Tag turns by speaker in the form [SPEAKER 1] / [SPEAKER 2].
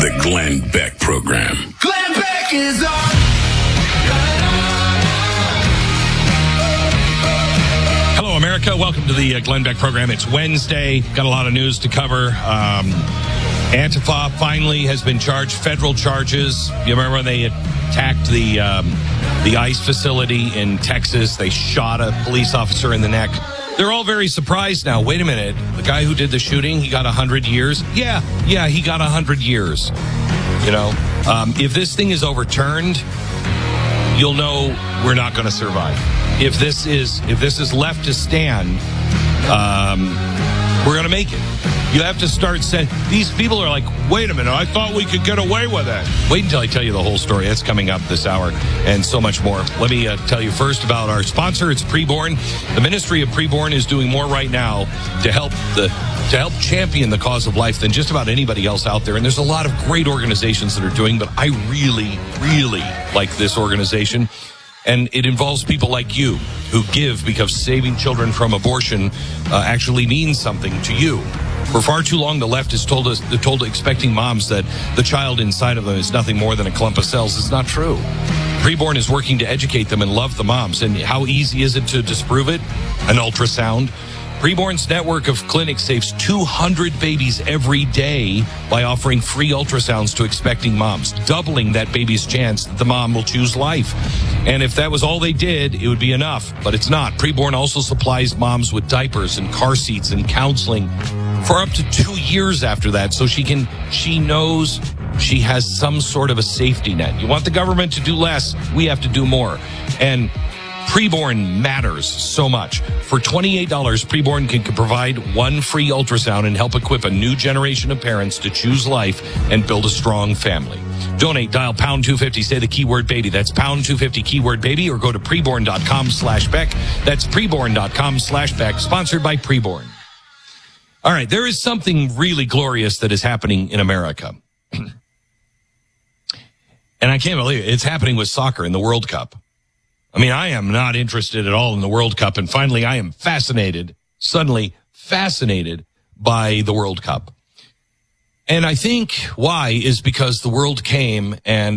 [SPEAKER 1] The Glenn Beck Program.
[SPEAKER 2] Glenn Beck is on.
[SPEAKER 3] Hello, America. Welcome to the Glenn Beck Program. It's Wednesday. Got a lot of news to cover. Antifa finally has been charged, federal charges. You remember when they attacked the ICE facility in Texas? They shot a police officer in the neck. They're all very surprised now. Wait a minute. The guy who did the shooting, he got 100 years? Yeah, he got 100 years. You know, if this thing is overturned, you'll know we're not going to survive. If this is left to stand, we're going to make it. You have to start saying, these people are like, wait a minute, I thought we could get away with it. Wait until I tell you the whole story. That's coming up this hour and so much more. Let me tell you first about our sponsor. It's Preborn. The Ministry of Preborn is doing more right now to help champion the cause of life than just about anybody else out there. And there's a lot of great organizations that are doing, but I really, really like this organization. And it involves people like you who give because saving children from abortion actually means something to you. For far too long, the left has told expecting moms that the child inside of them is nothing more than a clump of cells. It's not true. Preborn is working to educate them and love the moms. And how easy is it to disprove it? An ultrasound. Preborn's network of clinics saves 200 babies every day by offering free ultrasounds to expecting moms, doubling that baby's chance that the mom will choose life. And if that was all they did, it would be enough, but it's not. Preborn also supplies moms with diapers and car seats and counseling for up to 2 years after that, so she knows she has some sort of a safety net. You want the government to do less, we have to do more. And Preborn matters so much. For $28, Preborn can provide one free ultrasound and help equip a new generation of parents to choose life and build a strong family. Donate, dial pound 250, say the keyword baby. That's pound 250 keyword baby, or go to preborn.com/Beck. That's preborn.com/Beck, sponsored by Preborn. All right, there is something really glorious that is happening in America. And I can't believe it. It's happening with soccer in the World Cup. I mean, I am not interested at all in the World Cup, and finally I am suddenly fascinated by the World Cup. And I think why is because the world came and